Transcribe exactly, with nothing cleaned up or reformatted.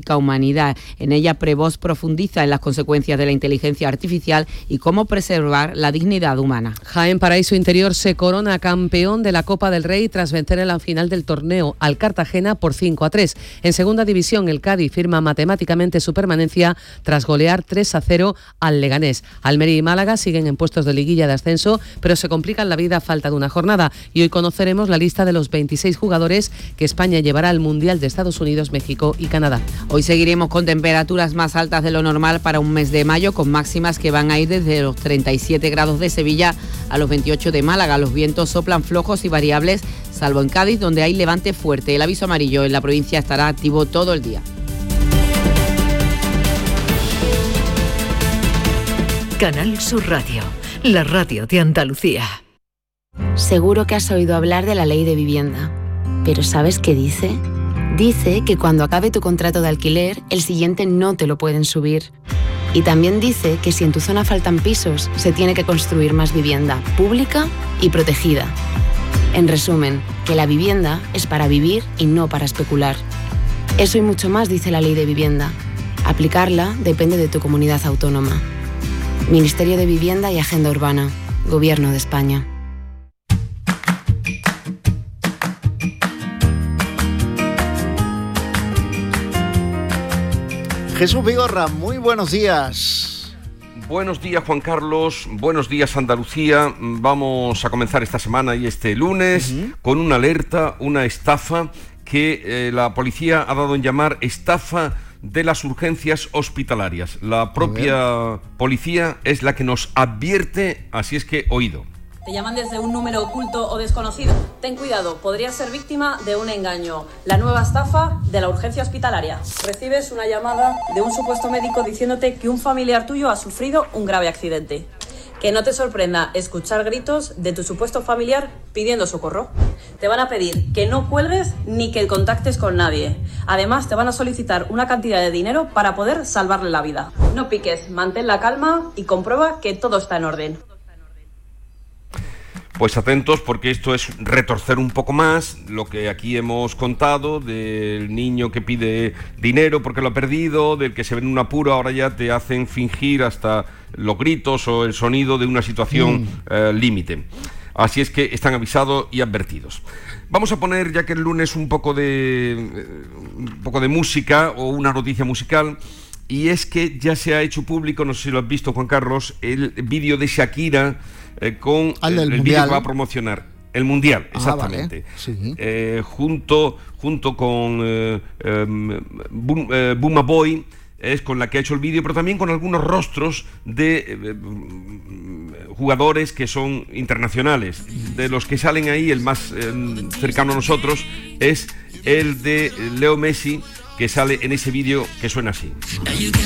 Ética, Humanidad. En ella, Prevost profundiza en las consecuencias de la inteligencia artificial y cómo preservar la dignidad humana. Jaén Paraíso Interior se corona campeón de la Copa del Rey tras vencer en la final del torneo al Cartagena por cinco a tres. En segunda división, el Cádiz firma matemáticamente su permanencia tras golear tres a cero al Leganés. Almería y Málaga siguen en puestos de liguilla de ascenso, pero se complican la vida a falta de una jornada. Y hoy conoceremos la lista de los veintiséis jugadores que España llevará al Mundial de Estados Unidos, México y Canadá. Hoy seguiremos con temperaturas más altas de lo normal para un mes de mayo, con máximas que van a ir desde los treinta y siete grados de Sevilla a los veintiocho de Málaga. Los vientos soplan flojos y variables, salvo en Cádiz, donde hay levante fuerte. El aviso amarillo en la provincia estará activo todo el día. Canal Sur Radio, la radio de Andalucía. Seguro que has oído hablar de la ley de vivienda, pero ¿sabes qué dice? Dice que cuando acabe tu contrato de alquiler, el siguiente no te lo pueden subir. Y también dice que si en tu zona faltan pisos, se tiene que construir más vivienda pública y protegida. En resumen, que la vivienda es para vivir y no para especular. Eso y mucho más dice la ley de vivienda. Aplicarla depende de tu comunidad autónoma. Ministerio de Vivienda y Agenda Urbana, Gobierno de España. Jesús Vigorra, muy buenos días. Buenos días, Juan Carlos, buenos días, Andalucía. Vamos a comenzar esta semana y este lunes uh-huh. con una alerta, una estafa que eh, la policía ha dado en llamar estafa de las urgencias hospitalarias. La propia policía es la que nos advierte, así es que oído. Te llaman desde un número oculto o desconocido. Ten cuidado, podrías ser víctima de un engaño. La nueva estafa de la urgencia hospitalaria. Recibes una llamada de un supuesto médico diciéndote que un familiar tuyo ha sufrido un grave accidente. Que no te sorprenda escuchar gritos de tu supuesto familiar pidiendo socorro. Te van a pedir que no cuelgues ni que contactes con nadie. Además, te van a solicitar una cantidad de dinero para poder salvarle la vida. No piques, mantén la calma y comprueba que todo está en orden. Pues atentos, porque esto es retorcer un poco más lo que aquí hemos contado del niño que pide dinero porque lo ha perdido, del que se ve en un apuro, ahora ya te hacen fingir hasta los gritos o el sonido de una situación mm. eh, límite. Así es que están avisados y advertidos. Vamos a poner, ya que el lunes, un poco de, eh, un poco de música o una noticia musical. Y es que ya se ha hecho público, no sé si lo has visto, Juan Carlos, el vídeo de Shakira eh, con el, el vídeo que va a promocionar. El Mundial, exactamente. Ah, vale. Sí. Eh, junto, junto con eh, eh, Boom, eh, Buma Boy, es con la que ha hecho el vídeo, pero también con algunos rostros de eh, jugadores que son internacionales. De los que salen ahí, el más eh, cercano a nosotros es el de Leo Messi, que sale en ese vídeo que suena así.